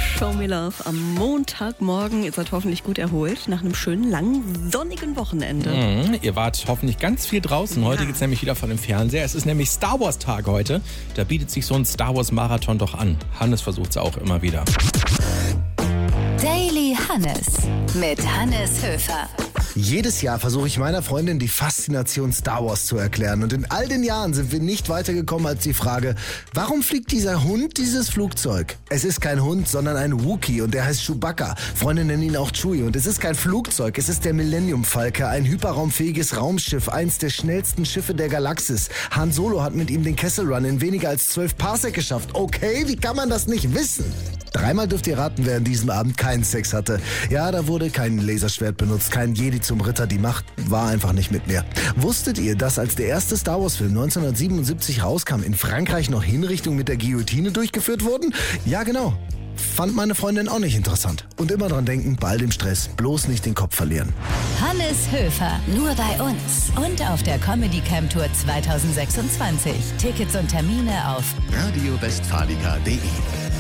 Show Me Love am Montagmorgen. Ihr seid hoffentlich gut erholt nach einem schönen, langen, sonnigen Wochenende. Ihr wart hoffentlich ganz viel draußen. Heute geht's nämlich wieder von dem Fernseher. Es ist nämlich Star Wars Tag heute. Da bietet sich so ein Star Wars Marathon doch an. Hannes versucht es auch immer wieder. Daily Hannes mit Hannes Höfer. Jedes Jahr versuche ich meiner Freundin die Faszination Star Wars zu erklären. Und in all den Jahren sind wir nicht weitergekommen als die Frage, warum fliegt dieser Hund dieses Flugzeug? Es ist kein Hund, sondern ein Wookie und der heißt Chewbacca. Freunde nennen ihn auch Chewie. Und es ist kein Flugzeug, es ist der Millennium Falcon, ein hyperraumfähiges Raumschiff, eins der schnellsten Schiffe der Galaxis. Han Solo hat mit ihm den Kessel Run in weniger als 12 Parsec geschafft. Okay, wie kann man das nicht wissen? Dreimal dürft ihr raten, wer an diesem Abend keinen Sex hatte. Ja, da wurde kein Laserschwert benutzt, kein Jedi zum Ritter. Die Macht war einfach nicht mit mir. Wusstet ihr, dass als der erste Star Wars Film 1977 rauskam, in Frankreich noch Hinrichtungen mit der Guillotine durchgeführt wurden? Ja, genau. Fand meine Freundin auch nicht interessant. Und immer dran denken, bei all dem Stress bloß nicht den Kopf verlieren. Hannes Höfer, nur bei uns. Und auf der Comedy Camp Tour 2026. Tickets und Termine auf radiowestfalica.de